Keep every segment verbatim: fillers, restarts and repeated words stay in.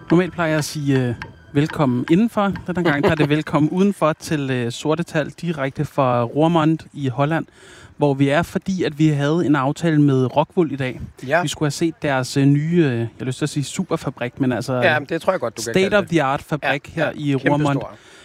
Normalt plejer jeg at sige øh, velkommen indenfor. Denne gang der er det velkommen udenfor til øh, Sorte Tal, direkte fra Roermond i Holland, hvor vi er, fordi at vi havde en aftale med Rockwool i dag. Ja. Vi skulle have set deres øh, nye, øh, jeg har lyst til at sige superfabrik, men altså ja, det tror jeg godt, du kan state of the art fabrik ja, her ja, i Roermond,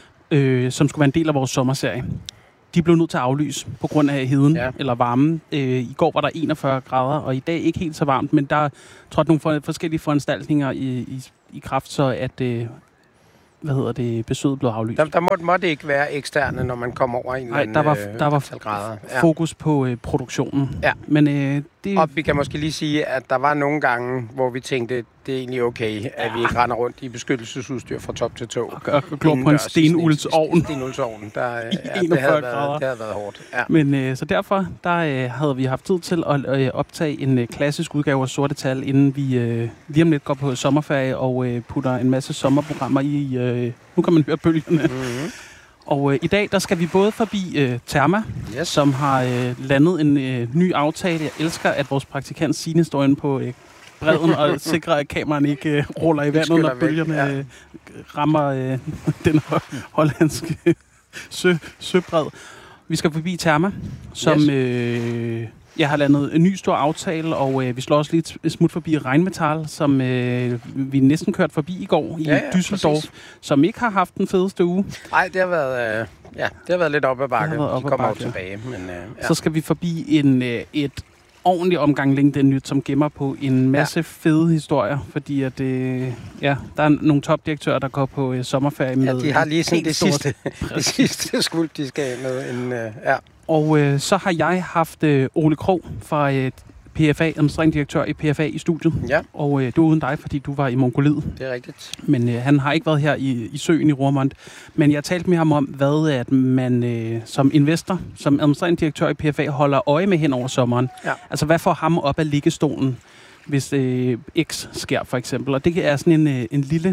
øh, som skulle være en del af vores sommerserie. De blev nødt til at aflyse på grund af heden ja. eller varmen. Øh, I går var der enogfyrre grader, og i dag ikke helt så varmt, men der tror jeg nogle for, forskellige foranstaltninger i, i, i kraft, så at øh, hvad hedder det, besøget blev aflyst. Der, der må, må det ikke være eksterne, når man kommer over en Nej, der var, øh, der var grader. Ja. fokus på øh, produktionen. Ja. Men, øh, det... Og vi kan måske lige sige, at der var nogle gange, hvor vi tænkte, det er egentlig okay, at ja. vi ikke render rundt i beskyttelsesudstyr fra top til tå. Og, og glor på en stenuldsovn. Stenuldsovn, der ja, det, havde været, det havde været hårdt. Ja. Men øh, så derfor der, øh, havde vi haft tid til at øh, optage en øh, klassisk udgave af Sorte Tal, inden vi øh, lige om lidt går på sommerferie og øh, putter en masse sommerprogrammer i. Øh, nu kan man høre bølgerne. Mm-hmm. Og øh, i dag, der skal vi både forbi øh, Therma, yes. som har øh, landet en øh, ny aftale. Jeg elsker, at vores praktikant Signe står inde på øh, bredden og sikrer, at kameraen ikke øh, ruller i vandet, når bølgerne ja. øh, rammer øh, den hollandske sø, søbred. Vi skal forbi Therma, som yes. øh, jeg har landet en ny stor aftale, og øh, vi slår også lige et smut forbi Rheinmetall, som øh, vi næsten kørte forbi i går i ja, ja, Düsseldorf, præcis. Som ikke har haft den fedeste uge. Nej, det har været, øh, ja, det har været lidt op ad bakke. De op kommer bakke, jo tilbage. Men, øh, ja. Så skal vi forbi en, øh, et ordentlig omgang LinkedIn-nyt, som gemmer på en masse ja. fede historier, fordi at, øh, ja, der er nogle topdirektører, der går på øh, sommerferie med... Ja, de har lige sådan det sidste, det sidste skuld, de skal med. En, øh, ja. Og øh, så har jeg haft øh, Ole Krog fra øh, P F A, administrerende direktør i P F A i studiet. Ja. Og øh, det var uden dig, fordi du var i Mongoliet. Det er rigtigt. Men øh, han har ikke været her i, i søen i Roermond. Men jeg talte med ham om, hvad at man øh, som investor, som administrerende direktør i P F A, holder øje med hen over sommeren. Ja. Altså, hvad får ham op af liggestolen, hvis øh, X sker, for eksempel. Og det er sådan en, øh, en lille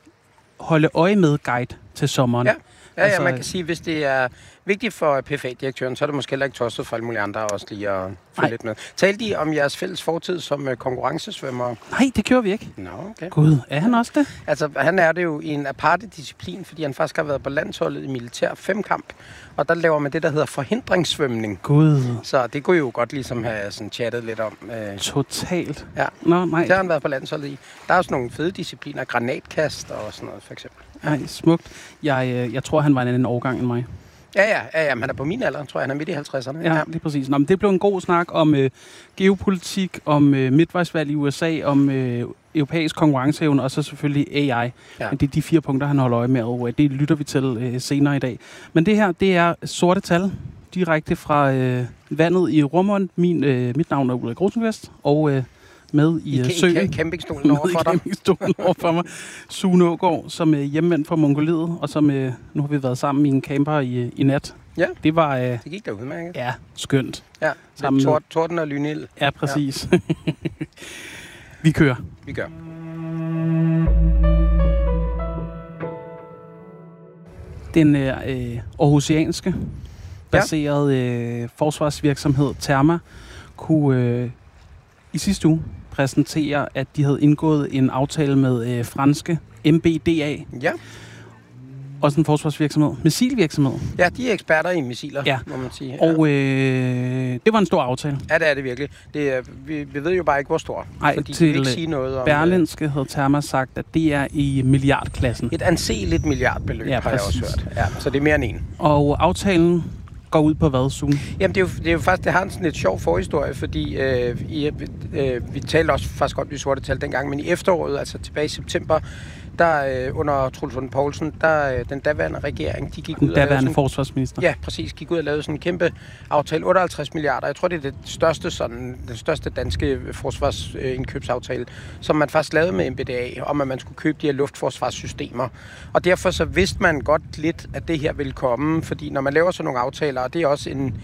holde øje med guide til sommeren. Ja. Ja, altså, ja, man kan sige, hvis det er vigtigt for P F A-direktøren, så er det måske heller ikke tosset for alle mulige andre også lige at følge lidt med. Talte de om jeres fælles fortid som konkurrencesvømmer? Nej, det gjorde vi ikke. Nå, okay. Gud, er han også det? Altså, han er det jo i en aparte disciplin, fordi han faktisk har været på landsholdet i militær femkamp, og der laver man det, der hedder forhindringssvømning. Gud. Så det kunne jo godt ligesom have sådan chattet lidt om. Øh. Totalt. Ja, Nå, nej. Det har han været på landsholdet i. Der er også nogle fede discipliner, granatkast og sådan noget, for eksempel. Nej, smukt. Jeg, jeg tror, han var en anden årgang end mig. Ja, ja, ja, ja, han er på min alder, tror jeg. Han er midt i halvtredserne. Ja, lige præcis. Nå, men det blev en god snak om øh, geopolitik, om øh, midtvejsvalg i U S A, om øh, europæisk konkurrenceevne, og så selvfølgelig A I. Ja. Men det er de fire punkter, han holder øje med, og det lytter vi til øh, senere i dag. Men det her, det er Sorte Tal, direkte fra øh, vandet i Roermond. Min, øh, mit navn er Ulrik Rosenqvist, og... Øh, med i, I søen. I campingstolen overfor dig. I campingstolen overfor mig. Sune Aagaard, som er hjemvendt fra Mongoliet, og som øh, nu har vi været sammen i en camper i, i nat. Ja, det var... Øh, det gik da udmærket. Ja, skønt. Ja, sammen tord, torden og lynild. Ja, præcis. Ja. Vi kører. Vi gør. Den øh, aarhusianske baserede øh, forsvarsvirksomhed Therma kunne... Øh, i sidste uge præsentere, at de havde indgået en aftale med øh, franske M B D A. Ja. Også en forsvarsvirksomhed. Missilvirksomhed. Ja, de er eksperter i missiler, ja. må man sige. Ja. Og øh, det var en stor aftale. Ja, det er det virkelig. Det er, vi, vi ved jo bare ikke, hvor stor. Ej, fordi til vi vil ikke sige noget om Berlinske havde Therma sagt, at det er i milliardklassen. Et anseligt milliardbeløb, ja, har jeg også hørt. Ja, så det er mere end en. Og aftalen går ud på hvad, Sune? Jamen, det er, jo, det er jo faktisk, det har en sådan lidt sjov forhistorie, fordi øh, i, øh, vi talte også faktisk om de Sorte Tal dengang, men i efteråret, altså tilbage i september, der øh, under Troels Lund Poulsen, der øh, den daværende regering, de gik den ud og daværende sådan, forsvarsminister. Ja, præcis, gik ud og lavede sådan en kæmpe aftale, otteoghalvtreds milliarder. Jeg tror, det er det største, sådan, den største danske forsvarsindkøbsaftale, som man faktisk lavede med M B D A, om at man skulle købe de her luftforsvarssystemer. Og derfor så vidste man godt lidt, at det her ville komme, fordi når man laver sådan nogle aftaler, og det er også en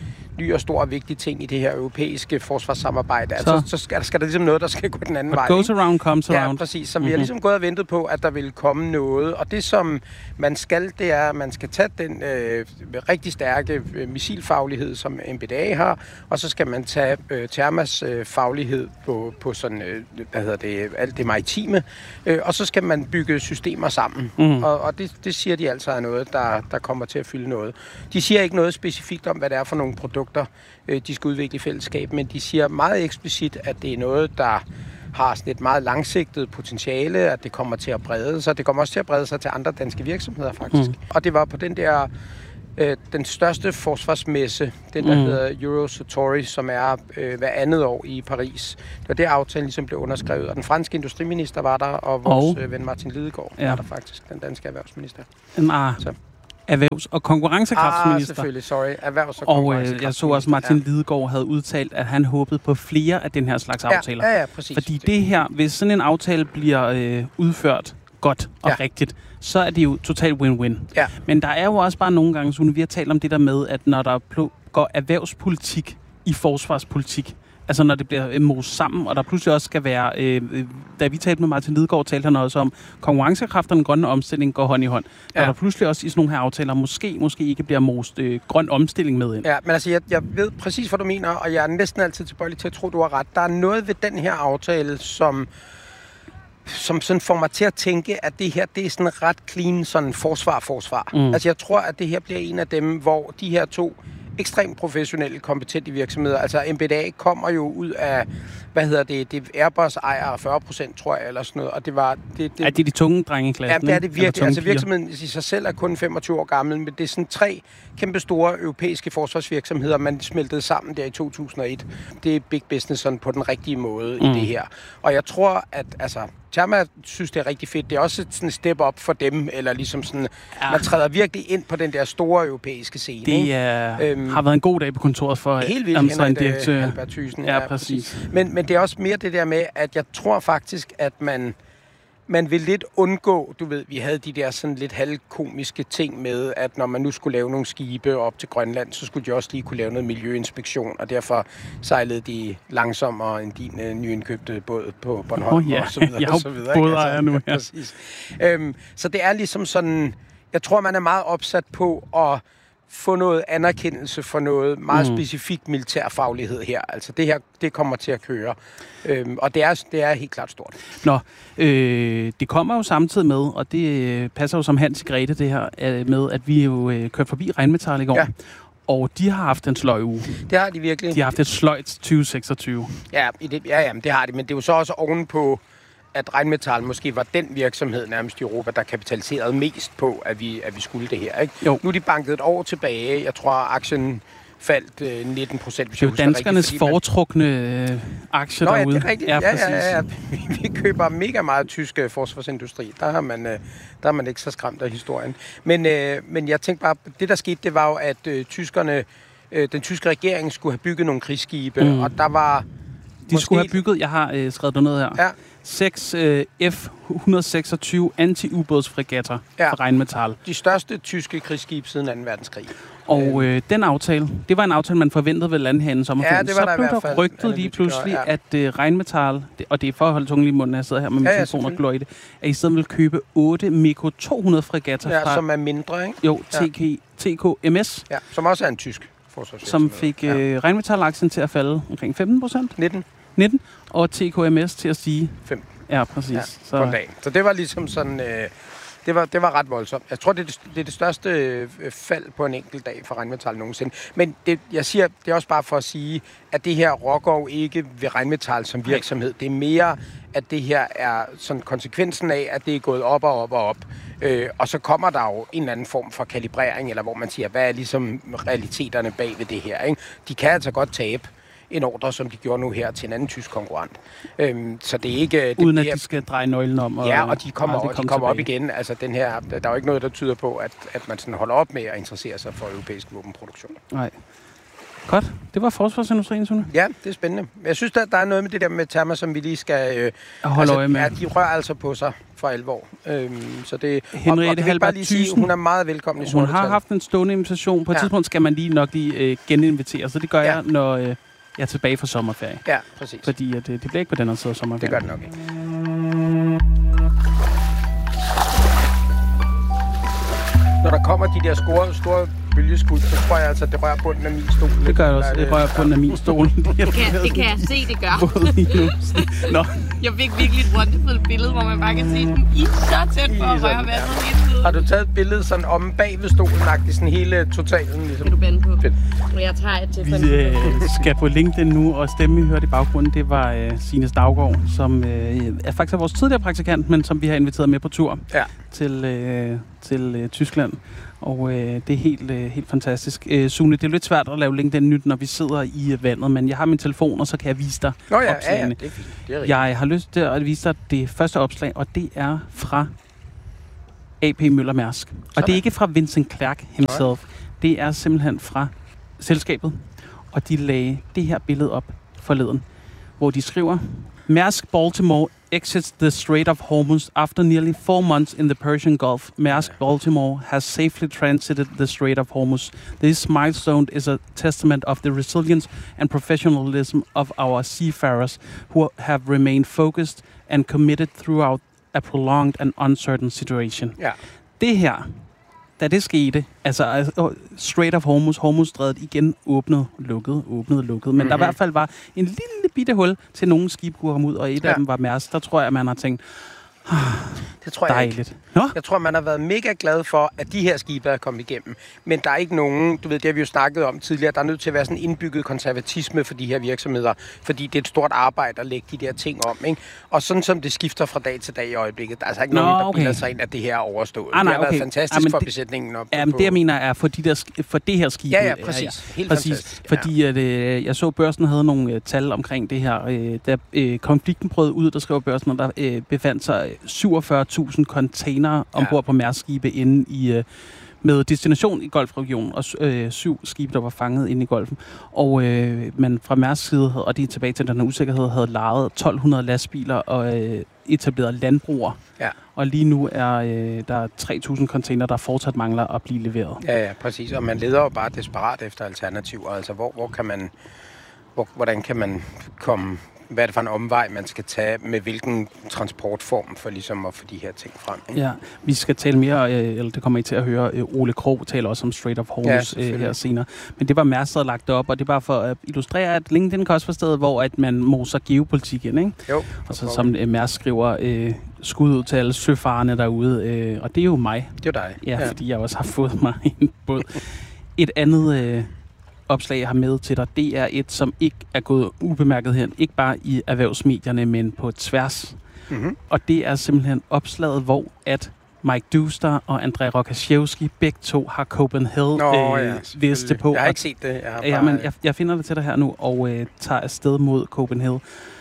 ny og stor og vigtig ting i det her europæiske forsvarssamarbejde. Altså, så, så skal, der, skal der ligesom noget, der skal gå den anden vej. What goes around comes around. Ja, præcis. Så mm-hmm. vi har ligesom gået og ventet på, at der ville komme noget. Og det, som man skal, det er, at man skal tage den øh, rigtig stærke øh, missilfaglighed, som M B D A har, og så skal man tage øh, Termas øh, faglighed på, på sådan, øh, hvad hedder det, alt det maritime, øh, og så skal man bygge systemer sammen. Mm. Og, og det, det siger de altså er noget, der, der kommer til at fylde noget. De siger ikke noget specifikt om, hvad det er for nogle produkter, øh, de skal udvikle i fællesskab, men de siger meget eksplicit, at det er noget, der har sådan et meget langsigtet potentiale, at det kommer til at brede sig. Det kommer også til at brede sig til andre danske virksomheder, faktisk. Mm. Og det var på den der, øh, den største forsvarsmesse, den der mm. hedder Eurosatori, som er øh, hver andet år i Paris. Det var der aftalen ligesom blev underskrevet, og den franske industriminister var der, og vores og, øh, ven Martin Lidegaard ja. var der faktisk, den danske erhvervsminister. Ah. Så. Erhvervs- og konkurrencekraftsminister. Ah, selvfølgelig, sorry. Erhvervs- og, og øh, jeg så også, Martin ja. Lidegaard havde udtalt, at han håbede på flere af den her slags aftaler. Ja, ja, ja, præcis. Fordi det her, hvis sådan en aftale bliver øh, udført godt og ja. rigtigt, så er det jo totalt win-win. Ja. Men der er jo også bare nogle gange, Sune, vi har talt om det der med, at når der går erhvervspolitik i forsvarspolitik, altså når det bliver most sammen, og der pludselig også skal være, øh, da vi talte med Martin Lidegaard, talte han også om, konkurrencekraft og den grønne omstilling går hånd i hånd. Ja. Og der pludselig også i sådan nogle her aftaler, måske, måske ikke bliver most øh, grøn omstilling med ind. Ja, men altså, jeg, jeg ved præcis, hvad du mener, og jeg er næsten altid tilbøjelig til at tro, du har ret. Der er noget ved den her aftale, som som sådan får mig til at tænke, at det her, det er sådan ret clean sådan forsvar-forsvar. Mm. Altså, jeg tror, at det her bliver en af dem, hvor de her to ekstremt professionelle, kompetente virksomheder. Altså M B D A kommer jo ud af, hvad hedder det, det Airbus ejer fyrre procent, tror jeg, eller sådan noget. Og det var... Det, det, er det de tunge drenge i klassen? Ja, det er det virkelig. Altså virksomheden i sig selv er kun femogtyve år gammel, men det er sådan tre kæmpe store europæiske forsvarsvirksomheder, man smeltede sammen der i to tusind og et. Det er big business sådan på den rigtige måde mm. i det her. Og jeg tror, at altså... Terma synes, det er rigtig fedt. Det er også sådan et step up for dem, eller ligesom sådan, ja. man træder virkelig ind på den der store europæiske scene. Det uh, øhm, har været en god dag på kontoret for helt vildt, Henrik direktør. Albert Thyssen. Ja, ja, præcis. præcis. Men, men det er også mere det der med, at jeg tror faktisk, at man, man vil lidt undgå, du ved, vi havde de der sådan lidt halvkomiske ting med, at når man nu skulle lave nogle skibe op til Grønland, så skulle de også lige kunne lave noget miljøinspektion, og derfor sejlede de langsommere end din uh, nyindkøbte båd på Bornholm, oh, ja. og så videre. Jeg har både ejer nu, ja. Præcis. Øhm, så det er ligesom sådan, jeg tror, man er meget opsat på at få noget anerkendelse for noget meget mm. specifik militærfaglighed her. Altså det her, det kommer til at køre. Øhm, og det er, det er helt klart stort. Nå, øh, det kommer jo samtidig med, og det øh, passer jo som Hans i Grete det her, øh, med at vi jo øh, kørte forbi Rheinmetall i går. Ja. Og de har haft en sløj uge. Det har de virkelig. De har haft et sløjt tyve seksogtyve. Ja, i det, ja, ja, det har de, men det er jo så også ovenpå, at Rheinmetall måske var den virksomhed nærmest i Europa, der kapitaliserede mest på, at vi, at vi skulle det her. Ikke? Jo. Nu er de banket et år tilbage. Jeg tror, aktien faldt øh, nitten procent. Det er jo danskernes rigtigt, foretrukne øh, aktier Nå, derude. Ja, det er rigtigt. Ja, ja, ja, ja. Vi, vi køber mega meget tysk øh, forsvarsindustri. Der har man, øh, der er man ikke så skræmt af historien. Men, øh, men jeg tænkte bare, det der skete, det var jo, at øh, tyskerne, øh, den tyske regering skulle have bygget nogle krigsskibe, mm. og der var... De måske skulle have bygget, jeg har øh, skrevet det ned her, ja. seks øh, F et hundrede og seksogtyve anti-ubådsfregatter ja. fra Rheinmetall. De største tyske krigsskib siden anden verdenskrig. Og øh, den aftale, det var en aftale, man forventede ved lande her i sommerferien. Ja, det var så der blev i hvert fald der rygtet lige pludselig, ja. at øh, Rheinmetall, og det er for at holde tungen lige i munden, jeg sidder her med min ja, ja, telefon og glor i det, at I stedet vil købe otte Miko to hundrede fregatter ja, fra... som er mindre, ikke? Jo, T K, T K M S. Ja, som også er en tysk forsvarsvirksomhed. Som fik øh, Rheinmetall-aktien til at falde omkring femten procent. nitten. nitten. Og T K M S til at stige... fem. Ja, præcis. Ja, så. På dagen. Så det var ligesom sådan... Øh, det, var, det var ret voldsomt. Jeg tror, det er det, det, er det største øh, fald på en enkelt dag for Rheinmetall nogensinde. Men det, jeg siger, det er også bare for at sige, at det her rokker jo ikke ved Rheinmetall som virksomhed. Det er mere, at det her er sådan konsekvensen af, at det er gået op og op og op. Øh, og så kommer der jo en eller anden form for kalibrering, eller hvor man siger, hvad er ligesom realiteterne bag ved det her, ikke? De kan altså godt tabe en ordre, som de gjorde nu her til en anden tysk konkurrent. Øhm, så det er ikke... Det, Uden at det er, de skal dreje nøglen om. Og, ja, og de kommer, og de kommer op igen. Altså, den her, der er jo ikke noget, der tyder på, at, at man sådan holder op med at interessere sig for europæisk våbenproduktion. Nej. Godt. Det var forsvarsindustrien, Sune. Ja, det er spændende. Jeg synes, der, der er noget med det der med Terma, som vi lige skal... Øh, holde altså, øje med. Ja, de rører altså på sig for alvor. Øhm, så det, Henriette Halberg Thyssen, hun er meget velkommen i Hun Sorte har Tal. haft en stående invitation. På et ja. tidspunkt skal man lige nok lige øh, geninvitere, så det gør ja. jeg, når øh, jeg er tilbage fra sommerferie. Ja, præcis. Fordi at, øh, det bliver ikke på den her side af sommerferien. Det gør det nok ikke. Når der kommer de der store, store bølgeskud, så tror jeg altså, det rører bunden af min stol. Det gør jeg også. Det rører bunden af min stol. det, kan, det kan jeg se, det gør. Nå. Jeg fik virkelig et wonderful billede, hvor man bare kan se den i så tæt på at røre vandet hele tiden. Har du taget et billede sådan om bag ved stolen-agtigt, sådan hele totalen? Ligesom? Kan du bande på? Fedt. Jeg tager et til. Vi øh, skal på LinkedIn nu, og stemme, vi hørte i baggrunden, det var øh, Signe Stavgaard, som øh, er faktisk vores tidligere praktikant, men som vi har inviteret med på tur ja. til, øh, til øh, Tyskland. Og øh, det er helt, øh, helt fantastisk. Øh, Sune, det er lidt svært at lave LinkedIn nyt, når vi sidder i øh, vandet, men jeg har min telefon, og så kan jeg vise dig Nå ja, opslagene. ja, ja, det er fint. Det er rigtigt. Jeg har lyst til at vise dig det første opslag, og det er fra A P Møller Mærsk. Sådan. Og det er ikke fra Vincent Clerc himself. Nej. Det er simpelthen fra selskabet. Og de lagde det her billede op forleden, hvor de skriver: Maersk Baltimore exits the Strait of Hormuz after nearly four months in the Persian Gulf. Maersk Baltimore has safely transited the Strait of Hormuz. This milestone is a testament of the resilience and professionalism of our seafarers who have remained focused and committed throughout a prolonged and uncertain situation. Ja. Det her, da det skete, altså Strait of Hormuz, Hormuzstrædet igen åbnede, lukkede, åbnede, lukkede. Men mm-hmm. der i hvert fald var en lille bitte hul til nogle skibe kunne komme ud, og et ja. af dem var Mærsk. Der tror jeg, man har tænkt, det tror jeg dejligt. Ikke. Nå? Jeg tror, man har været mega glad for, at de her skibe er kommet igennem. Men der er ikke nogen, du ved, det har vi jo snakket om tidligere, der er nødt til at være sådan en indbygget konservatisme for de her virksomheder, fordi det er et stort arbejde at lægge de der ting om, ikke? Og sådan som det skifter fra dag til dag i øjeblikket, der er altså ikke Nå, nogen, der okay. bilder sig ind, at det her er overstået. Ah, nej, det har okay. været fantastisk ah, for det, besætningen. Op ja, men på... det jeg mener er for, de der, for det her skib. Ja, ja, præcis. Ja, Helt præcis. fantastisk. Fordi at, øh, jeg så, børsen havde nogle øh, tal omkring det her. Øh, da øh, konflikten brød ud, der skrev børsen, at der øh, befandt sig syvogfyrre tusind containere ombord ja. på Mærsk-skibe inde i, øh, med destination i Golfregionen, og øh, syv skibe, der var fanget inde i Golfen. Og øh, man fra Mærsk side, og de er tilbage til den her usikkerhed, havde lejet tolv hundrede lastbiler og øh, etableret landbruger. Ja. Og lige nu er øh, der tre tusind container, der fortsat mangler at blive leveret. Ja, ja, præcis. Og man leder jo bare desperat efter alternativer. Altså, hvor, hvor kan man, hvor, hvordan kan man komme... Hvad er det for en omvej, man skal tage med hvilken transportform for ligesom at få de her ting frem? Ikke? Ja, vi skal tale mere, øh, eller det kommer I til at høre, øh, Ole Krog taler også om Strait of Hormuz ja, øh, her senere. Men det var Mærsk, der havde lagt det op, og det er bare for at illustrere, at LinkedIn kan også være stedet, hvor at man moser geopolitik ind, ikke? Jo. Og så som øh, Mærsk skriver, øh, skud ud til alle søfarerne derude, øh, og det er jo mig. Det er dig. Ja, ja, fordi jeg også har fået mig en båd. Et andet... Øh, opslag, jeg har med til dig, det er et, som ikke er gået ubemærket hen, ikke bare i erhvervsmedierne, men på tværs. Mm-hmm. Og det er simpelthen opslaget, hvor at Mike Duster og Andrei Rokoszewski begge to har Copenhagen Nå, øh, ja, viste på. Jeg har ikke set det. Jeg, har bare... ja, men jeg, jeg finder det til dig her nu, og øh, tager afsted mod Copenhagen.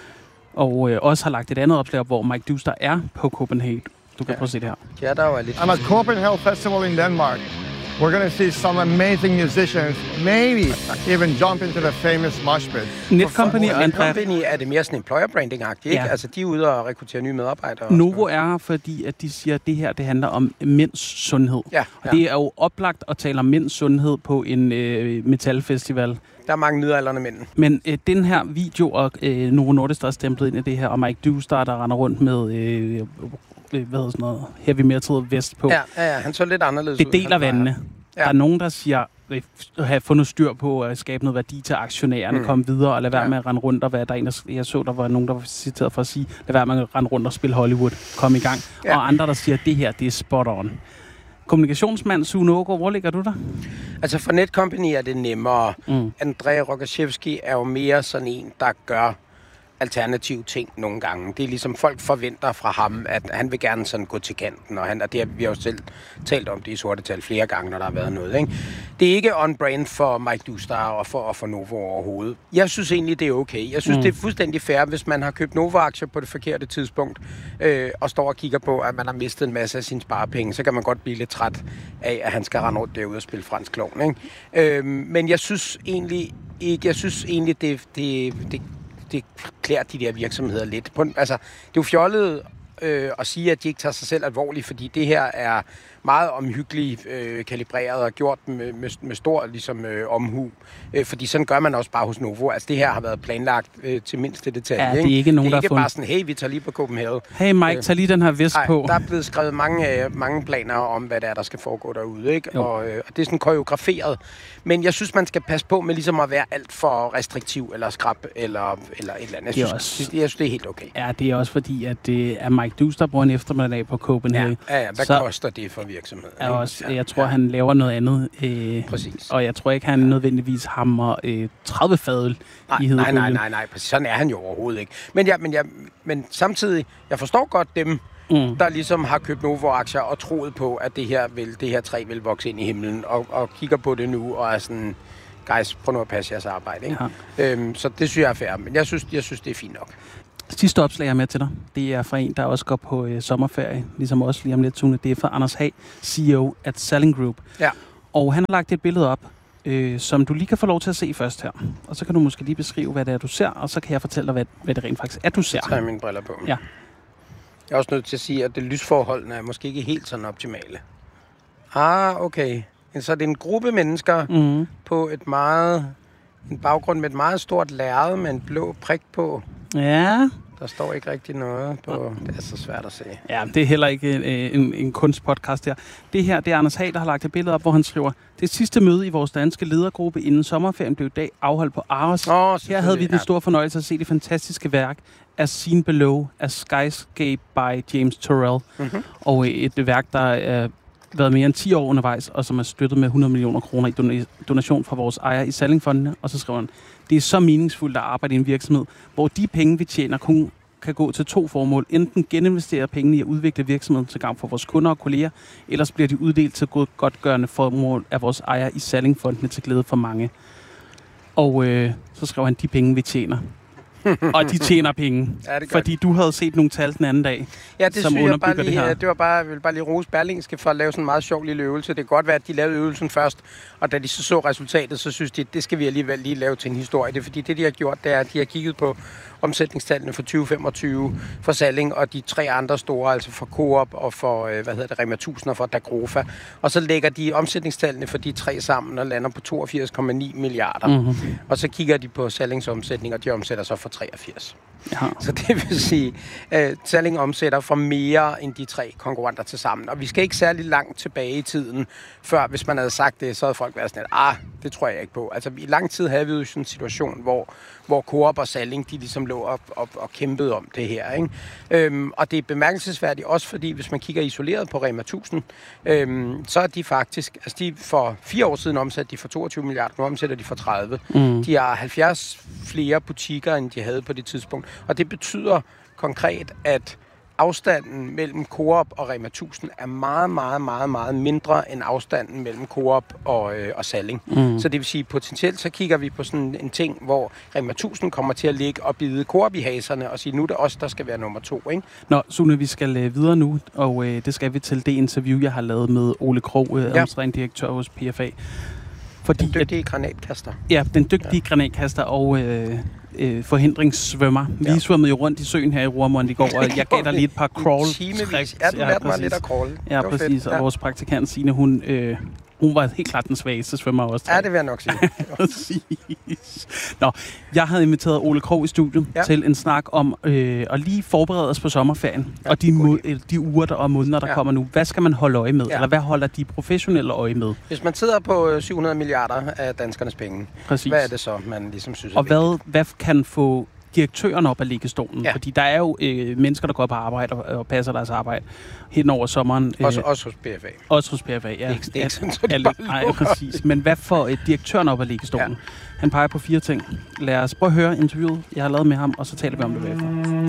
Og øh, også har lagt et andet opslag op, hvor Mike Duster er på Copenhagen. Du kan ja. prøve at se det her. Ja, der var lidt... I'm at Copenhagen Festival in Denmark. We're going to see some amazing musicians, maybe even jump into the famous mosh pit. Netcompany og Andrea... Netcompany er det mere sådan employer branding-agtigt, ikke? Ja. Altså, de er ude og rekruttere nye medarbejdere. Novo er her, fordi at de siger, at det her det handler om mænds sundhed. Ja, ja. Og det er jo oplagt at tale om mænds sundhed på en øh, metalfestival. Der er mange midaldrende mænd. Men øh, den her video, og øh, Novo Nordisk, der er stemplet ind i det her, og Mike Duster, der render rundt med... Øh, hvad hedder sådan noget, heavy metal vest på. Ja, ja, ja, han så lidt anderledes det ud. Det deler vandene. Ja. Der er nogen, der siger, at have fundet styr på at skabe noget værdi til aktionærerne, mm. komme videre og lade være ja. med at rende rundt og være der en, der, jeg så, der var nogen, der var citeret for at sige, lad være med at rende rundt og spille Hollywood, kom i gang. Ja. Og andre, der siger, at det her, det er spot on. Kommunikationsmand Sune Aagaard, hvor ligger du der? Altså for Netcompany er det nemmere. Mm. Andrei Rokoszewski er jo mere sådan en, der gør alternative ting nogle gange. Det er ligesom, folk forventer fra ham, at han vil gerne sådan gå til kanten, og, han, og det har vi jo selv talt om det i Sorte Tal flere gange, når der har været noget. Ikke? Det er ikke on-brand for Mike Duster og for, og for Novo overhovedet. Jeg synes egentlig, det er okay. Jeg synes, mm. det er fuldstændig fair, hvis man har købt Novo-aktier på det forkerte tidspunkt, øh, og står og kigger på, at man har mistet en masse af sine sparepenge, så kan man godt blive lidt træt af, at han skal rende rundt derude og spille fransk klovn. Ikke? Øh, men jeg synes egentlig ikke, jeg synes egentlig, det, det, det det klæder de der virksomheder lidt. På, altså, det er jo fjollet øh, at sige, at de ikke tager sig selv alvorligt, fordi det her er meget omhyggeligt øh, kalibreret og gjort med, med, med stor ligesom, øh, omhu. Øh, fordi sådan gør man også bare hos Novo. Altså det her har været planlagt øh, til mindste detalje. Ja, det er ikke nogen, det er ikke der bare fundet... sådan, hey, vi tager lige på Copenhagen. Hey Mike, tag lige den her vest Ej, på. Der er blevet skrevet mange, øh, mange planer om, hvad der er, der skal foregå derude. Ikke? Og, øh, og det er sådan koreograferet. Men jeg synes, man skal passe på med ligesom at være alt for restriktiv eller skrab eller, eller et eller andet. Jeg synes, også... jeg synes, det er helt okay. Ja, det er også fordi, at det er Mike Duus, der bruger en eftermiddag på Copenhagen. Ja, ja, ja. Hvad så koster det for virksomheden? Er også, ja, jeg tror, ja. han laver noget andet. Øh, præcis. Og jeg tror ikke, han nødvendigvis hammer øh, tredive fadøl i hedebølgen. Nej, nej, nej, nej, præcis. Sådan er han jo overhovedet ikke. Men, ja, men, ja, men samtidig, jeg forstår godt dem, mm. der ligesom har købt Novo-aktier og troet på, at det her, vil, det her træ vil vokse ind i himlen, og, og kigger på det nu og er sådan, guys, prøv nu at passe jeres arbejde. Ikke? Ja. Øhm, så det synes jeg er fair, men jeg synes, jeg synes, det er fint nok. Sidste opslag, jeg er med til dig, det er fra en, der også går på øh, sommerferie, ligesom også lige om lidt, Tune. Det er fra Anders Hag, C E O at Salling Group. Ja. Og han har lagt et billede op, øh, som du lige kan få lov til at se først her. Og så kan du måske lige beskrive, hvad det er, du ser, og så kan jeg fortælle dig, hvad, hvad det rent faktisk er, du ser. Så tager jeg mine briller på. Ja. Jeg er også nødt til at sige, at det lysforholdene er måske ikke helt sådan optimale. Ah, okay. Så er det en gruppe mennesker mm. på et meget, en baggrund med et meget stort lærred med en blå prik på. Ja. Der står ikke rigtig noget på. Det er så svært at se. Ja, det er heller ikke en, en, en kunstpodcast her. Det her, det er Anders Hag, der har lagt et billede op, hvor han skriver: det sidste møde i vores danske ledergruppe inden sommerferien blev i dag afholdt på Aros. Oh, her havde vi den store fornøjelse at se det fantastiske værk As Seen Below, A Skyscape by James Turrell. Mm-hmm. Og et værk, der er været mere end ti år undervejs, og som er støttet med hundrede millioner kroner i donation fra vores ejer i Sallingfondene. Og så skriver han: det er så meningsfuldt at arbejde i en virksomhed, hvor de penge, vi tjener, kun kan gå til to formål. Enten geninvestere pengene i at udvikle virksomheden til gavn for vores kunder og kolleger, ellers bliver de uddelt til godtgørende formål af vores ejer i Sallingfondene til glæde for mange. Og øh, så skriver han: de penge, vi tjener. Og de tjener penge. Ja, fordi du havde set nogle tal den anden dag, ja, det som underbygger det, lige, det, det var bare, jeg ville bare lige rose Berlingske for at lave sådan en meget sjov lille øvelse. Det kan godt være, at de lavede øvelsen først, og da de så så resultatet, så synes de, det skal vi alligevel lige lave til en historie. Det er fordi det, de har gjort, det er, at de har kigget på omsætningstallene for tyve femogtyve for Salling, og de tre andre store, altså for Coop og for, hvad hedder det, Rema tusind og for Dagrofa. Og så lægger de omsætningstallene for de tre sammen og lander på toogfirs komma ni milliarder. Mm-hmm. Og så kigger de på Sallings omsætning, og de omsætter så for treogfirs. Ja. Så det vil sige, at Salling omsætter for mere end de tre konkurrenter til sammen. Og vi skal ikke særlig langt tilbage i tiden, før hvis man havde sagt det, så havde folk været sådan, at ah, det tror jeg ikke på. Altså i lang tid havde vi jo sådan en situation, hvor, hvor Coop og Salling, de ligesom lå op, op og kæmpede om det her. Ikke? Øhm, og det er bemærkelsesværdigt også, fordi hvis man kigger isoleret på Rema tusind, øhm, så er de faktisk, altså de for fire år siden omsatte de for toogtyve milliarder, nu omsætter de for tredive. Mm. De har halvfjerds flere butikker, end de havde på det tidspunkt. Og det betyder konkret, at afstanden mellem Coop og Rema tusind er meget, meget, meget, meget mindre end afstanden mellem Coop og, øh, og Salling. Mm. Så det vil sige, potentielt så kigger vi på sådan en ting, hvor Rema tusind kommer til at ligge og bide Coop i haserne og sige, nu er det os, der skal være nummer to. Ikke? Nå, Sune, vi skal øh, videre nu, og øh, det skal vi til det interview, jeg har lavet med Ole Krog, øh, ja. administrerende direktør hos P F A. Fordi den dygtige granatkaster. Ja, den dygtige ja. granatkaster og øh, øh, forhindringssvømmer. Vi ja. svømmede jo rundt i søen her i Roermond i går, og jeg gav dig lige et par crawl-tricks. Ja, du lærte mig lidt at crawl. Ja, præcis. Og ja. vores praktikant Signe, hun, øh, hun var helt klart den svageste svømmer også. Ja, det vil jeg nok sige. Præcis. Nå, jeg havde inviteret Ole Krog i studiet ja. til en snak om øh, at lige forberede os på sommerferien. Ja, og de, mo- de uger der, og måneder, der ja. kommer nu. Hvad skal man holde øje med? Ja. Eller hvad holder de professionelle øje med? Hvis man sidder på syv hundrede milliarder af danskernes penge, præcis. Hvad er det så, man ligesom synes er Og hvad, hvad kan få direktøren op at ligge stolen? Ja. Fordi der er jo øh, mennesker, der går på arbejde og, og passer deres arbejde hen over sommeren. Øh, også, også hos P F A. Også hos P F A, ja. Det er ikke, det er ikke sådan, så det bare Nej, præcis. Men hvad får øh, direktøren op at ligge stolen? Ja. Han peger på fire ting. Lad os prøve at høre interviewet, jeg har lavet med ham, og så taler vi om det bagefter.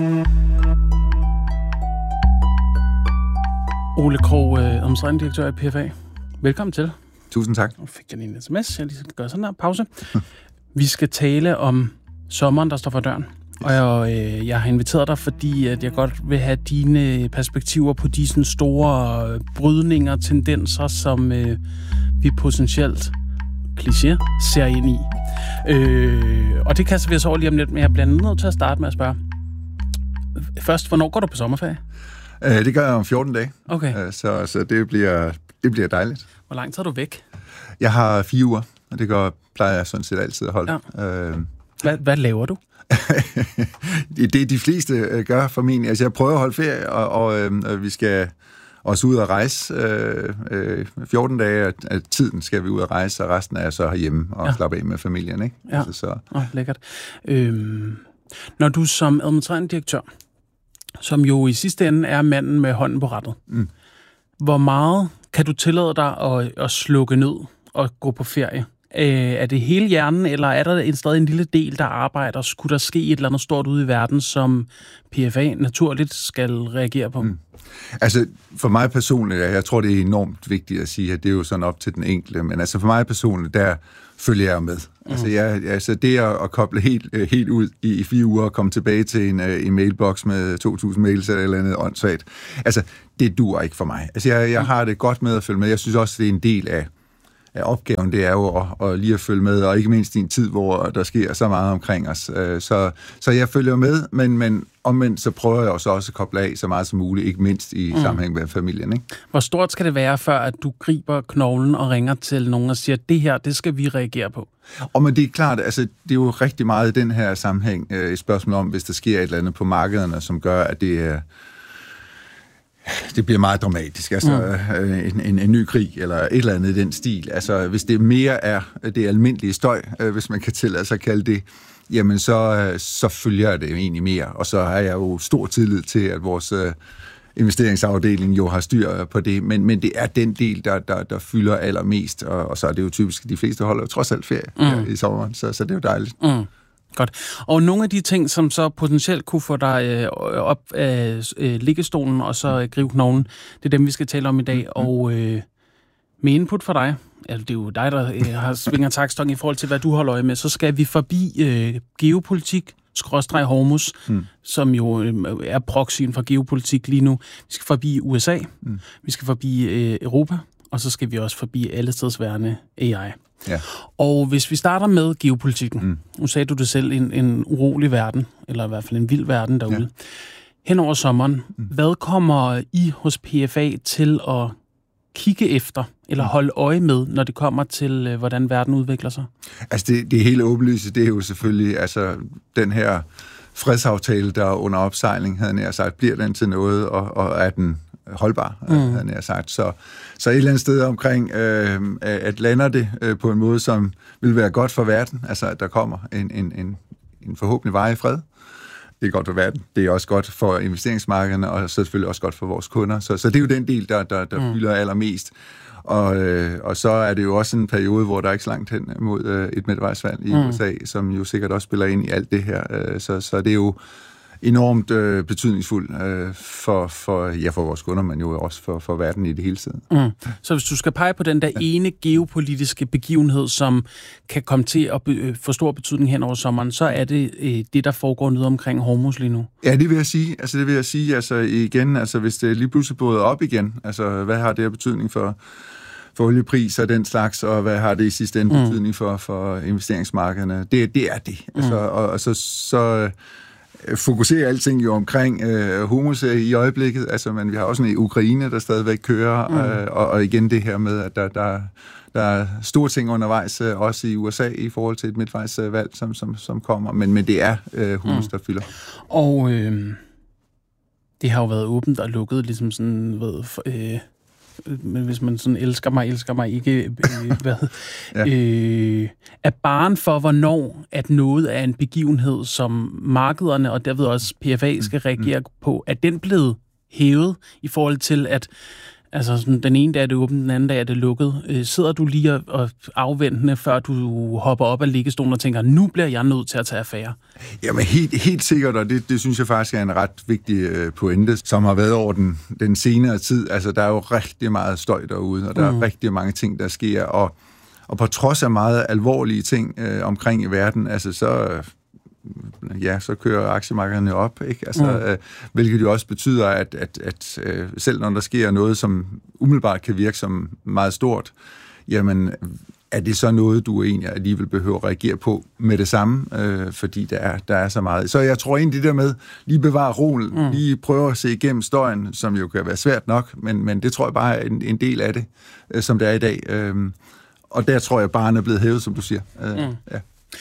Ole Krog, øh, administrerende direktør i P F A. Velkommen til. Tusind tak. Nu fik jeg lige en sms. Jeg lige skal gøre sådan her. Pause. Vi skal tale om sommeren, der står for døren. Og jeg, øh, jeg har inviteret dig, fordi at jeg godt vil have dine perspektiver på de sådan store øh, brydninger, tendenser, som øh, vi potentielt, kliché, ser ind i. Øh, og det kaster vi os over lige om lidt, men jeg bliver nødt til at starte med at spørge. Først, hvornår går du på sommerferie? Øh, det gør jeg om fjorten dage. Okay. Øh, så så det, bliver, det bliver dejligt. Hvor lang tid er du væk? Jeg har fire uger, og det går, plejer jeg sådan set altid at holde. Ja. Øh, Hvad, hvad laver du? det, det de fleste øh, gør formentlig. Altså, jeg prøver at holde ferie, og, og øh, vi skal også ud og rejse. Øh, øh, fjorten dage af, af tiden skal vi ud og rejse, og resten er så herhjemme og ja. slappe af med familien. Ikke? Ja, altså, så. oh, lækkert. Øhm, når du som administrerende direktør, som jo i sidste ende er manden med hånden på rattet, mm. hvor meget kan du tillade dig at, at slukke ned og gå på ferie? Øh, er det hele hjernen, eller er der en, stadig en lille del, der arbejder? Skulle der ske et eller andet stort ude i verden, som P F A naturligt skal reagere på? Mm. Altså, for mig personligt, jeg tror, det er enormt vigtigt at sige, at det er jo sådan op til den enkelte, men altså for mig personligt, der følger jeg med. Mm. Altså, jeg, altså det at, at koble helt, helt ud i, i fire uger og komme tilbage til en, en mailbox med to tusind mails eller et eller andet åndssvagt, altså, det dur ikke for mig. Altså, jeg, jeg har det godt med at følge med. Jeg synes også, det er en del af af opgaven, det er jo at, at lige at følge med, og ikke mindst i en tid, hvor der sker så meget omkring os. Så, så jeg følger med, men, men omvendt så prøver jeg også, også at koble af så meget som muligt, ikke mindst i mm. sammenhæng med familien. Ikke? Hvor stort skal det være, før at du griber knoglen og ringer til nogen og siger, det her, det skal vi reagere på? Og men det er klart, altså det er jo rigtig meget i den her sammenhæng et spørgsmål om, hvis der sker et eller andet på markederne, som gør, at det er det bliver meget dramatisk, altså mm. en, en, en ny krig, eller et eller andet i den stil. Altså, hvis det mere er det almindelige støj, hvis man kan tillade sig at kalde det, jamen så, så følger jeg det egentlig mere. Og så har jeg jo stor tillid til, at vores investeringsafdeling jo har styr på det, men, men det er den del, der, der, der fylder allermest, og, og så er det jo typisk, de fleste holder jo trods alt ferie mm. i sommeren, så, så det er jo dejligt. Mm. Godt. Og nogle af de ting, som så potentielt kunne få dig øh, op af øh, liggestolen og så øh, gribe knoglen, det er dem, vi skal tale om i dag. Mm. Og øh, med input for dig, altså det er jo dig, der øh, har svinger taktstong i forhold til, hvad du holder øje med, så skal vi forbi øh, geopolitik, skråstreg hormus, mm. som jo øh, er proxyen for geopolitik lige nu. Vi skal forbi U S A, mm. vi skal forbi øh, Europa, og så skal vi også forbi allestedsværende A I. Ja. Og hvis vi starter med geopolitikken, mm. nu sagde du det selv, en, en urolig verden, eller i hvert fald en vild verden derude. Ja. Hen over sommeren, mm. hvad kommer I hos P F A til at kigge efter, eller holde øje med, når det kommer til, øh, hvordan verden udvikler sig? Altså det, det er helt åbenlyst, det er jo selvfølgelig, altså den her fredsaftale, der er under opsejling, havde jeg sagt, bliver den til noget, og, og er den holdbar, mm. havde jeg sagt. Så, så et eller andet sted omkring, øh, at lander det øh, på en måde, som vil være godt for verden, altså at der kommer en, en, en, en forhåbentlig varig fred. Det er godt for verden. Det er også godt for investeringsmarkederne, og så selvfølgelig også godt for vores kunder. Så, så det er jo den del, der, der, der mm. fylder allermest. Og, øh, og så er det jo også en periode, hvor der er ikke så langt hen mod øh, et midtvejsvalg i mm. U S A, som jo sikkert også spiller ind i alt det her. Øh, så, så det er jo enormt øh, betydningsfuld øh, for, for, ja, for vores kunder, men jo også for, for verden i det hele tiden. Mm. Så hvis du skal pege på den der ja. ene geopolitiske begivenhed, som kan komme til at be- få stor betydning hen over sommeren, så er det øh, det, der foregår nede omkring Hormuz lige nu? Ja, det vil jeg sige. Altså, det vil jeg sige, altså igen, altså hvis det lige pludselig både op igen, altså hvad har det her betydning for for oliepris og den slags, og hvad har det i sidste ende mm. betydning for, for investeringsmarkederne? Det, det er det. Mm. Altså, og, og så... så fokuserer alting jo omkring øh, humus i øjeblikket. Altså, men vi har også en Ukraine, der stadigvæk kører, mm. øh, og, og igen det her med, at der, der, der er store ting undervejs, øh, også i U S A, i forhold til et midtvejsvalg, som, som, som kommer. Men, men det er øh, humus, mm. der fylder. Og øh, det har jo været åbent og lukket, ligesom sådan, ved... Øh men hvis man sådan elsker mig, elsker mig ikke, øh, hvad, ja. øh, er barren for, hvornår at noget er en begivenhed, som markederne og derved også P F A skal reagere mm. på, er den blevet hævet i forhold til, at altså sådan, den ene dag er det åbent, den anden dag er det lukket. Øh, sidder du lige og afventende, før du hopper op af liggestolen og tænker, nu bliver jeg nødt til at tage affære? Jamen helt, helt sikkert, og det, det synes jeg faktisk er en ret vigtig øh, pointe, som har været over den, den senere tid. Altså der er jo rigtig meget støj derude, og der mm. er rigtig mange ting, der sker, og, og på trods af meget alvorlige ting øh, omkring i verden, altså så... ja, så kører aktiemarkederne op, ikke? Altså, mm. øh, hvilket jo også betyder, at, at, at øh, selv når der sker noget, som umiddelbart kan virke som meget stort, jamen er det så noget, du egentlig alligevel behøver at reagere på med det samme, øh, fordi der er, der er så meget. Så jeg tror egentlig det der med, lige bevare roen, mm. lige prøve at se igennem støjen, som jo kan være svært nok, men, men det tror jeg bare er en, en del af det, øh, som det er i dag. Øh, og der tror jeg, barnet er blevet hævet, som du siger. Øh, mm. ja.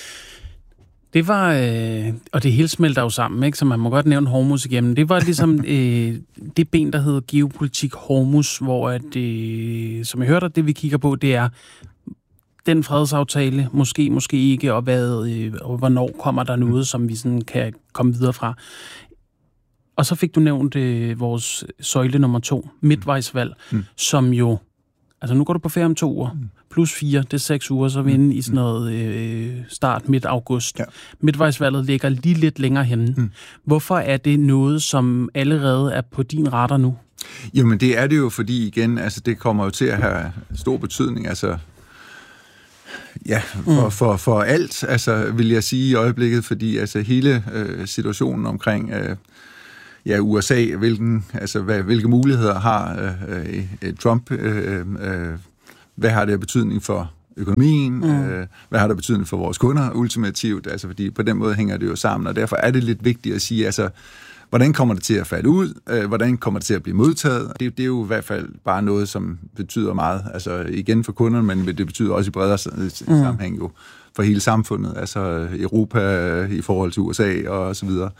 Det var, øh, og det hele smelter jo sammen, ikke? Så man må godt nævne Hormuz igennem. Det var ligesom øh, det ben, der hedder geopolitik Hormuz, hvor at, øh, som jeg hørte, det vi kigger på, det er den fredsaftale, måske, måske ikke, og, hvad, øh, og hvornår kommer der noget, som vi sådan kan komme videre fra. Og så fik du nævnt øh, vores søjle nummer to, midtvejsvalg, mm. som jo, altså nu går du på ferie om to uger, mm. plus fire, det er seks uger, så er vi inde i sådan noget øh, start midt august. Ja. Midtvejsvalget ligger lige lidt længere henne. Mm. Hvorfor er det noget, som allerede er på din radar nu? Jamen det er det jo, fordi igen, altså det kommer jo til at have stor betydning, altså ja, for, mm. for, for alt, altså vil jeg sige i øjeblikket, fordi altså hele øh, situationen omkring øh, ja, U S A, hvilken, altså, hvad, hvilke muligheder har øh, øh, Trump, øh, øh, hvad har det betydning for økonomien, mm. øh, hvad har det betydning for vores kunder ultimativt, altså fordi på den måde hænger det jo sammen, og derfor er det lidt vigtigt at sige, altså hvordan kommer det til at falde ud? Øh, hvordan kommer det til at blive modtaget? Det, det er jo i hvert fald bare noget, som betyder meget. Altså igen for kunderne, men det betyder også i bredere sammenhæng jo for hele samfundet. Altså Europa i forhold til U S A og så videre.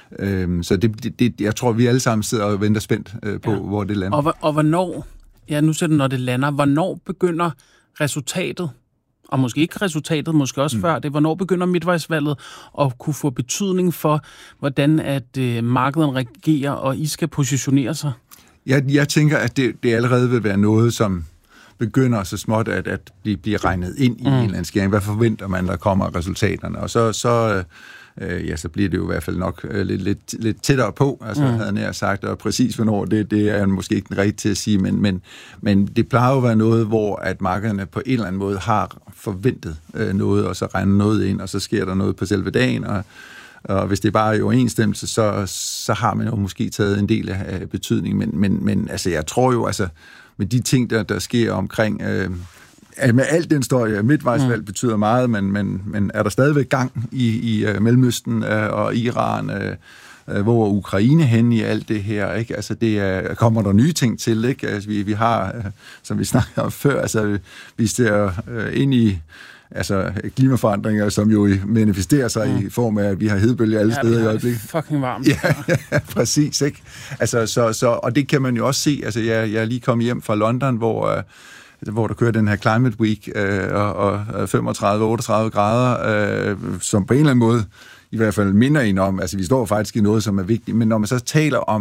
Øh, så det, det, jeg tror, vi alle sammen sidder og venter spændt øh, på, ja. hvor det lander. Og, og hvornår, ja nu ser du, når det lander, hvornår begynder resultatet, og måske ikke resultatet, måske også mm. før det, hvornår begynder midtvejsvalget at kunne få betydning for, hvordan at øh, markedet reagerer, og I skal positionere sig? Jeg, jeg tænker, at det, det allerede vil være noget, som begynder så småt at, at blive, blive regnet ind i mm. en eller anden skæring. Hvad forventer man, der kommer af resultaterne? Og så, så, øh, ja, så bliver det jo i hvert fald nok øh, lidt, lidt, lidt tættere på, altså mm. havde jeg sagt, og præcis hvornår, det, det er måske ikke den rigtige til at sige, men, men, men det plejer jo at være noget, hvor at markederne på en eller anden måde har forventet øh, noget, og så regner noget ind, og så sker der noget på selve dagen, og Og hvis det bare er i overensstemmelse, så, så har man jo måske taget en del af betydningen. Men, men, men altså, jeg tror jo, altså, med de ting, der, der sker omkring, øh, med alt den står, midtvejsvalg mm. betyder meget, men, men, men er der stadigvæk gang i, i uh, Mellemøsten uh, og Iran, uh, uh, hvor er Ukraine hen i alt det her, ikke? Altså, det er, kommer der nye ting til, ikke? Altså, vi, vi har, uh, som vi snakkede om før, altså, vi ser uh, ind i altså klimaforandringer, som jo manifesterer sig mm. i form af, at vi har hedebølger alle ja, steder i øjeblikket. Fucking varmt. Ja, ja, præcis, ikke? Altså, så, så, og det kan man jo også se. Altså, jeg, jeg er lige kommet hjem fra London, hvor, øh, hvor der kører den her Climate Week, øh, og, og femogtredive til otteogtredive grader, øh, som på en eller anden måde i hvert fald minder en om, altså vi står faktisk i noget, som er vigtigt, men når man så taler om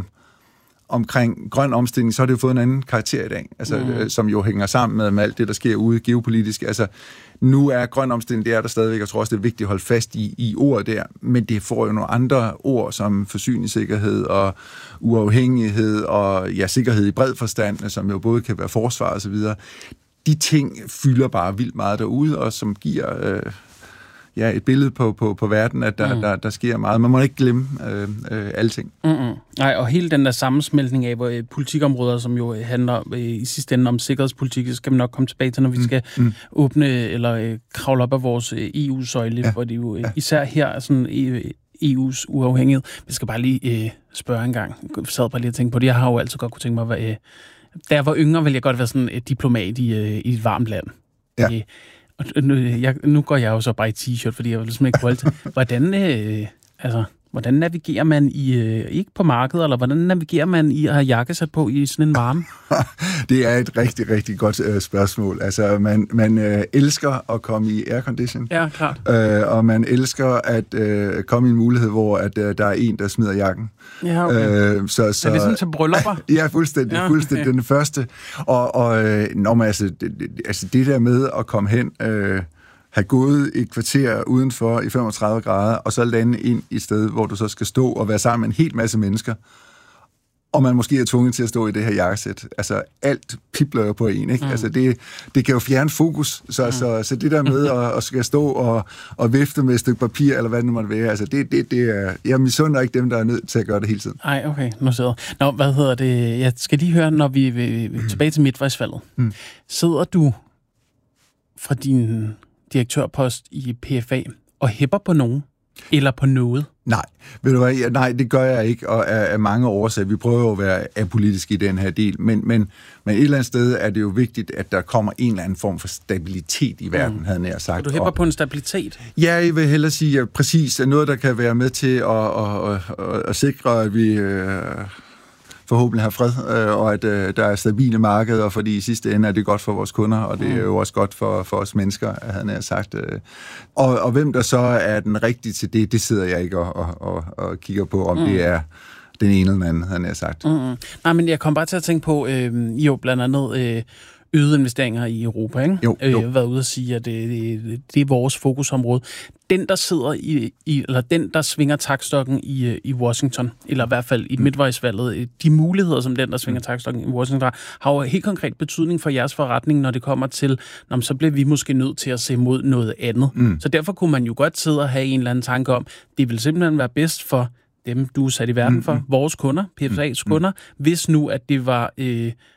omkring grøn omstilling, så har det jo fået en anden karakter i dag, altså, mm. øh, som jo hænger sammen med, med alt det, der sker ude geopolitisk. Altså, nu er grøn omstilling, det er der stadigvæk, jeg tror også, det er vigtigt at holde fast i, i ordet der, men det får jo nogle andre ord, som forsyningssikkerhed og uafhængighed og ja, sikkerhed i bred forstand, som jo både kan være forsvar og så videre. De ting fylder bare vildt meget derude, og som giver øh, ja, et billede på, på, på verden, at der, mm. der, der sker meget. Man må ikke glemme øh, øh, alle ting. Mm-mm. Nej, og hele den der sammensmeltning af hvor, politikområder, som jo handler øh, i sidste ende om sikkerhedspolitik, så skal vi nok komme tilbage til, når vi mm. skal mm. åbne eller øh, kravle op af vores øh, E U-søjle, ja. hvor det jo øh, ja. især her er sådan øh, E U's uafhængighed. Vi skal bare lige øh, spørge en gang. Jeg sad bare lige og tænke på det. Jeg har jo altid godt kunne tænke mig, hvad, øh, da jeg var yngre, ville jeg godt være sådan et diplomat i, øh, i et varmt land. Ja. Øh, Og nu, jeg, nu går jeg jo så bare i t-shirt, fordi jeg vil simpelthen ikke holde til. Hvordan, øh, altså, hvordan navigerer man i, øh, ikke på markedet, eller hvordan navigerer man i at have jakkesæt på i sådan en varme? Det er et rigtig, rigtig godt øh, spørgsmål. Altså, man, man øh, elsker at komme i aircondition. Ja, klart. Øh, og man elsker at øh, komme i en mulighed, hvor at, øh, der er en, der smider jakken. Ja, okay. øh, så, så, er det sådan til bryllupper? Ja, fuldstændig. Ja, okay. Fuldstændig den første. Og, og øh, når man, altså, det, altså, det der med at komme hen... Øh, have gået et kvarter udenfor i femogtredive grader, og så lande ind i et sted, hvor du så skal stå og være sammen med en hel masse mennesker, og man måske er tvunget til at stå i det her jakkesæt. Altså, alt pibler jo på en, ikke? Mm. Altså, det, det kan jo fjerne fokus, så, mm. så, så det der med at, at skal stå og, og vifte med et stykke papir, eller hvad det nu måtte være, altså, det, det, det er... Jeg misunder ikke dem, der er nødt til at gøre det hele tiden. Nej, okay, nu sidder Nå, hvad hedder det? Jeg skal lige høre, når vi er tilbage til midtvejsvalget. Mm. Sidder du fra din direktørpost i P F A og hæpper på nogen? Eller på noget? Nej, ved du hvad? Nej, det gør jeg ikke, og af, af mange årsager. Vi prøver jo at være apolitiske i den her del, men, men, men et eller andet sted er det jo vigtigt, at der kommer en eller anden form for stabilitet i verden, mm. havde jeg sagt. Og du hæpper på en stabilitet? Ja, jeg vil hellere sige, at præcis noget, der kan være med til at, at, at, at sikre, at vi øh, forhåbentlig har fred, øh, og at øh, der er stabile markeder, fordi i sidste ende er det godt for vores kunder, og det er jo også godt for, for os mennesker, havde jeg sagt. Øh. Og, og hvem der så er den rigtige til det, det sidder jeg ikke og, og, og, og kigger på, om mm. det er den ene eller den anden, havde jeg sagt. Mm-hmm. Nej, men jeg kom bare til at tænke på, øh, I jo blandt andet øh, øgede investeringer i Europa, ikke? Jo, jo. Øh, jeg har været ude at sige, at det, det, det er vores fokusområde. Den, der sidder i, i eller den, der svinger taktstokken i, i Washington, eller i hvert fald i midtvejsvalget, de muligheder, som den, der svinger taktstokken i Washington, har jo helt konkret betydning for jeres forretning, når det kommer til, når så bliver vi måske nødt til at se mod noget andet. Mm. Så derfor kunne man jo godt sidde og have en eller anden tanke om, det vil simpelthen være bedst for dem, du er sat i verden for, mm. vores kunder, P F A's kunder, hvis nu, at det var øh,